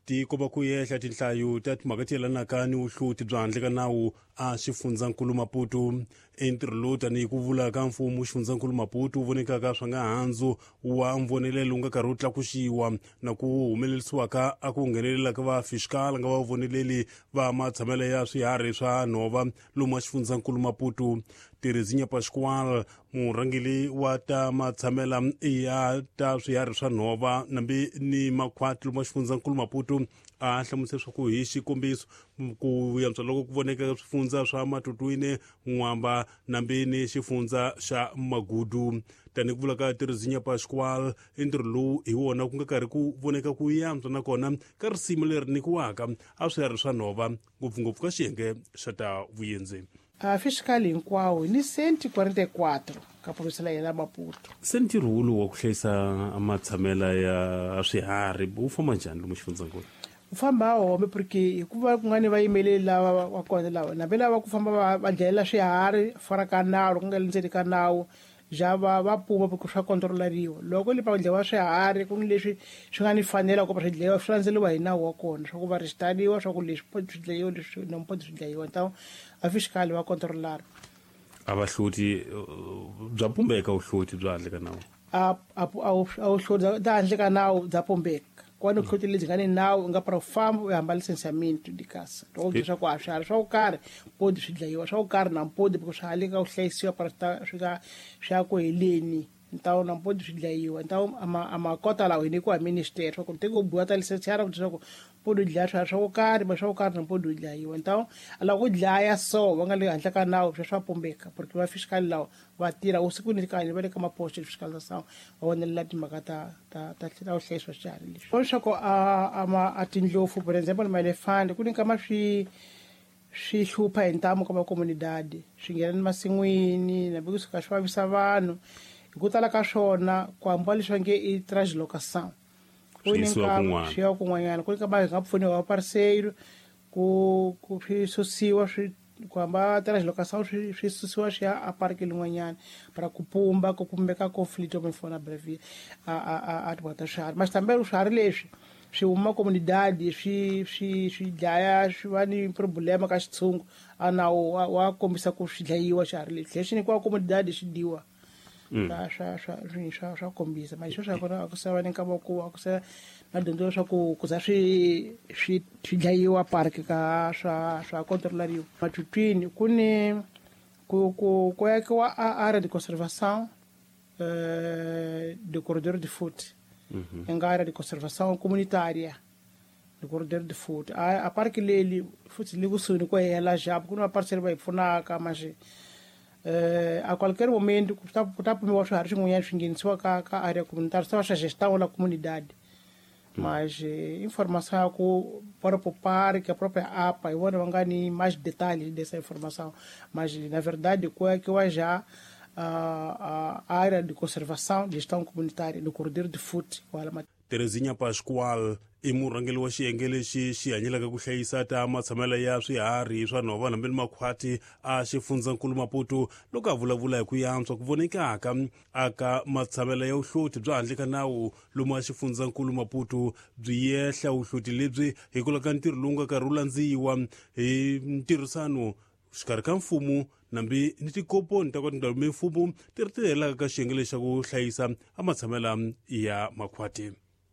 ti komba ku yehla tinhlayo ta timhaka ti yelanaka ni vuhluti bya handle ka nawu a xifundzankulu Maputo. Entirho lowu tanihi ku vula ka mfumo xifundzankulu Maputo wu vonekaka swa nga handzu wa mvonelelo wu nga karhi wu tlakuxiwa na ku humelelisiwaka a ku nghenelela ka vafiskala nga vavoneleli va matshamelo ya swiharhi swa nhova lomu wa xifundzankulu Maputo. Terezinha Pascual, murhangeli wa ta matshamela ya ta swiharhi swa nhova nambe ni makhwati lomu wa xifundzankulu Maputo, a hlamusela swa ku hi xikombiso ku yantswa loko ku voneka swifundza swa Matutwini, N'wamba nambe ni xifundza xa Magudu. Tani ku vula ka Terezinha Pascual, entirho lowu hi wona ku nga karhi ku voneka ku yantswa nakona ka risimu leri nikiwaka a swiharhi swa nhova ngopfungopfu ka xiyenge xa ta vuyendzeni. A fiskali hinkwawo ni senti 44 ka provinsala ya Maputo. Senti rulu wa ku hlayisa matshamela ya swiharhi wu famba njhani lomu xifundzankulu? Ku famba home porque hikuva ku nga ni vayimeleli lava wa kona lava na lava ku famba va dlayela swiharhi fara ka nawu ku nga le ndzeni ka nawu ja va puma porque swa kontrolariwa. Loko le pa dlayiwa swiharhi ku ni leswi swi nga ni fanela ku va swi dlayiwa swi landzeliwa hi nawu wa kona swa ku va rejistariwa swa ku leswi swi dlayiwa leswi no mpodi swi dlayiwa ntawo a fiskali va kontrolara. A vahluti bya pumbeka vuhluti bya handle ka nawu? A vuhluti bya handle ka nawu bya pumbeka. Kwani vuhluti lebyi nga ni nawu nga para famba u hamba lisensiamento di casa. Loko byi swa ku a swiharhi swa ku karhi mpodi swi dlayiwa swa ku karhi na mpodi porque swi haleka ku hlayisiwa para swi ya ku heleni ntawo na mpodi swi dlayiwa ntawo amakota lawa hi nyikiwa ministeri swa ku teko buwa ta lisensiara kuti swa ku mpodi u dlaya swiharhi swa ku karhi ma swa ku karhi na mpodi u dlayiwa ntawo ala ku dlaya so va nga le handle ka nawu swa pumbeka porque va fiskali lawa va tirha usiku ni kanye va le ka maposto fiskali ta sawu va vonelela timhaka ta vuhlayisi wa swiharhi leswi. Swa ku a tindlopfu for example ma-elephant ku ni kama swi hlupha hi ntamu ka makomunidade swi nghena ni masin'wini na kusuka swi vavisa vanhu hi ku tala ka swona ku hamba leswi va nge i translocation swi ya kun'wanyana ku ni kama hi nga pfuniwa va parceiro ku swi susiwa ku hamba translocation swi susiwa swi ya a parki lin'wanyana para ku pumbeka conflict of fauna brevia a timhaka ta swiharhi masitambelo swiharhi leswi swi huma comunidade swi dlaya swi va ni problema ka xitshungu a nawu wa kombisa ku swi dlayiwa swiharhi leswi leswi nyikiwa comunidade swi dyiwa swa kombisa ma swa kona a ku sa va ni nkama ku a ku sa na dyondzo swa ku za swi dlayiwa park ka swa kontrolariwa. Matutwini ku ni ku yakiwa area de conservation de corredor de foot nga area de conservation comunitária de corredor de foot a parque leli futhi likusuni ko hela jabu kuna parcela va pfunaka maji a qualquer momento ku ta pumiwa swiharhi swin'wanyana swi nghenisiwa ka area comunitária swi va swa gestão la comunidade mas informação ya ku próprio parque a própria APA e vona va nga ni mais detalhes dessa informação mas na verdade ko yakiwa já a área de conservação de gestão comunitária do corredor de foot. Terezinha Pascual i murhangeli wa xiyenge lexi xi hanyelaka ku hlayisa ta matshamelo ya swiharhi swa nhova nambe ni makhwati a xifundzankulu Maputo loko a vulavula hi ku yantswa ku vonekaka aka matshamelo ya vuhluti bya handle ka nawu lomu wa xifundzankulu Maputo byi yehla vuhluti lebyi hi ku laka ntirho lowu nga karhi wu landziwa hi ntirhisano xikarhi ka mfumo nambe ni tikoponi ta kwatindhawu mimfumo ti ri tihelaka ka xiyenge lexa ku hlayisa a matshamela ya makhwati.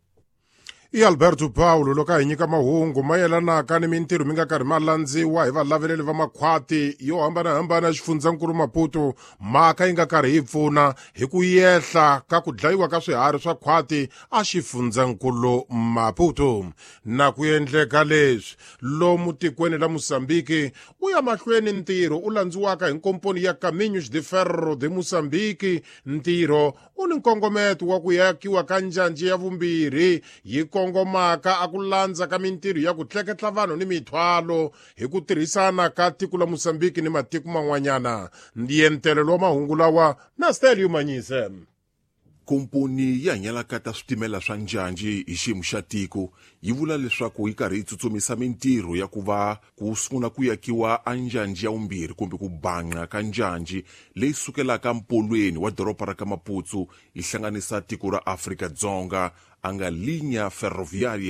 I Alberto Paulo loko hi nyika mahungu mayelanaka ni mintirho mi nga karhi ma landziwa hi valaveleli va makhwati yo hambanahambana ya xifundzankulu Maputo mhaka yi nga karhi hi pfuna hi ku yehla ka ku dlayiwa ka swiharhi swa khwati a xifundzankulu Maputo na ku endleka leswi lomu tikweni la Mosambiki u ya mahlweni ntirho u landziwaka hi nkomponi ya Caminhos de Ferro de Moçambique. Ntirho u ni nkongometo wa ku yakiwa ka njhanjhi ya vumbirhi yi kongomaka a ku landza ka mintirho ya ku tleketla vanhu ni mithwalo hi ku tirhisana ka tiko la Mosambiki ni matiko man'wanyana. Ndiyentelelo wa mahungu lawa na Stelio Manyise. Komponi ya hanyelaka ta switimela swa njhanjhi hi xiyimo xa tiko yi vula leswaku yi karhi yi tsutsumisa mintirho ya ku va ku sungula ku yakiwa a njhanjhi ya vumbirhi kumbe ku banqa ka njhanjhi leyi sukelaka mpolweni wa doroba ra ka Maputo yi hlanganisa tiko ra Afrika-Dzonga a nga linya ferroviaria